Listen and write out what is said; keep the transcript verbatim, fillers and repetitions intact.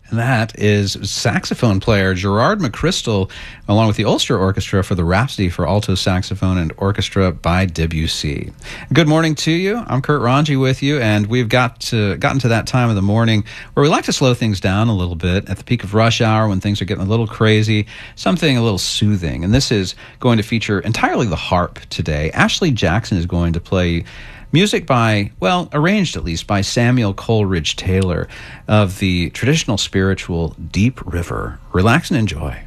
And that is saxophone player Gerard McChrystal, along with the Ulster Orchestra for the Rhapsody for Alto Saxophone and Orchestra by Debussy. Good morning to you. I'm Kurt Ranji with you, and we've got to, gotten to that time of the morning where we like to slow things down a little bit at the peak of rush hour when things are getting a little crazy, something a little soothing. And this is going to feature entirely the harp today. Ashley Jackson is going to play music by, well, arranged at least by Samuel Coleridge Taylor of the traditional spiritual Deep River. Relax and enjoy.